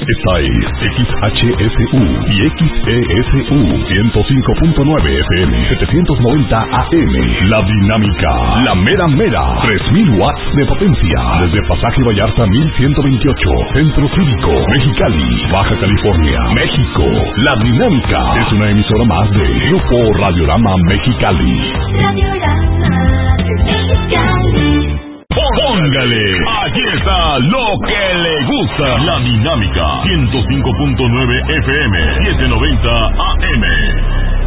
Esta es XHSU y XESU 105.9 FM 790 AM. La Dinámica, la mera mera, 3000 watts de potencia. Desde Pasaje Vallarta 1128, Centro Cívico, Mexicali, Baja California, México. La Dinámica es una emisora más de Grupo Radiorama Mexicali. Radiorama Mexicali. Póngale, aquí está lo que le gusta. La Dinámica 105.9 FM 790 AM.